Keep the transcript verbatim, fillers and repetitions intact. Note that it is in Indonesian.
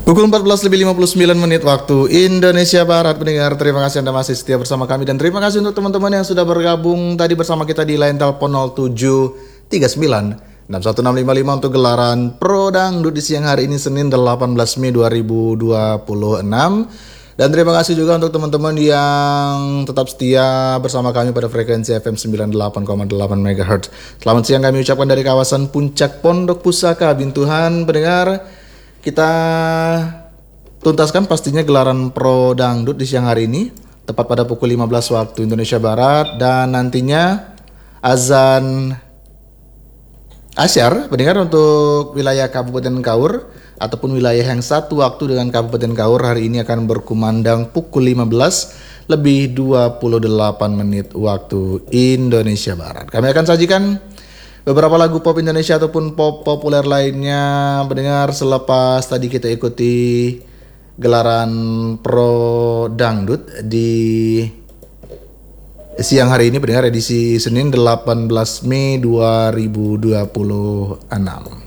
Pukul empat belas lebih lima puluh sembilan menit waktu Indonesia Barat. Pendengar, terima kasih Anda masih setia bersama kami. Dan terima kasih untuk teman-teman yang sudah bergabung tadi bersama kita di line telepon nol tujuh tiga sembilan enam satu enam lima lima untuk gelaran Pro Dangdut di siang hari ini Senin delapan belas Mei dua ribu dua puluh enam. Dan terima kasih juga untuk teman-teman yang tetap setia bersama kami pada frekuensi F M sembilan puluh delapan koma delapan megahertz. Selamat siang kami ucapkan dari kawasan Puncak Pondok Pusaka Bintuhan. Pendengar, kita tuntaskan pastinya gelaran Pro Dangdut di siang hari ini tepat pada pukul lima belas waktu Indonesia Barat, dan nantinya azan Asyar pendengar untuk wilayah Kabupaten Kaur ataupun wilayah yang satu waktu dengan Kabupaten Kaur hari ini akan berkumandang pukul lima belas lebih dua puluh delapan menit waktu Indonesia Barat. Kami akan sajikan beberapa lagu pop Indonesia ataupun pop populer lainnya pendengar selepas tadi kita ikuti gelaran Pro Dangdut di siang hari ini pendengar edisi Senin delapan belas Mei dua ribu dua puluh enam.